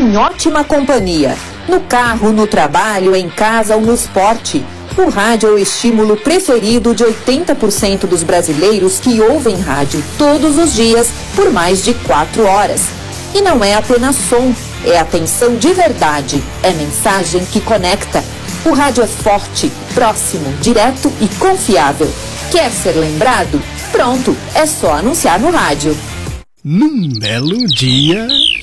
em ótima companhia. No carro, no trabalho, em casa ou no esporte. O rádio é o estímulo preferido de 80% dos brasileiros que ouvem rádio todos os dias por mais de 4 horas. E não é apenas som, é atenção de verdade, é mensagem que conecta. O rádio é forte, próximo, direto e confiável. Quer ser lembrado? Pronto, é só anunciar no rádio. Num belo dia...